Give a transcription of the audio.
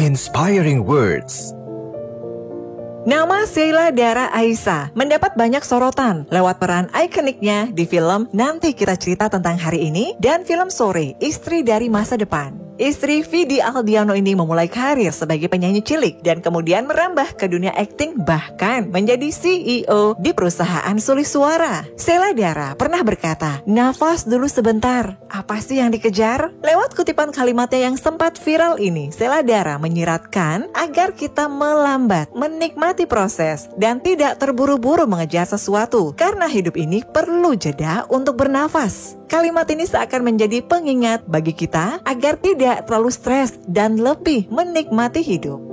Inspiring words. Nama Sheila Dara Aisha mendapat banyak sorotan lewat peran ikoniknya di film Nanti Kita Cerita Tentang Hari Ini dan film Sore, Istri dari Masa Depan. Istri Vidi Aldiano ini memulai karir sebagai penyanyi cilik dan kemudian merambah ke dunia akting, bahkan menjadi CEO di perusahaan sulih suara. Sheila Dara pernah berkata, "Nafas dulu sebentar, apa sih yang dikejar?" Lewat kutipan kalimatnya yang sempat viral ini, Sheila Dara menyiratkan agar kita melambat, menikmati proses, dan tidak terburu-buru mengejar sesuatu, karena hidup ini perlu jeda untuk bernafas. Kalimat ini seakan menjadi pengingat bagi kita agar tidak terlalu stres dan lebih menikmati hidup.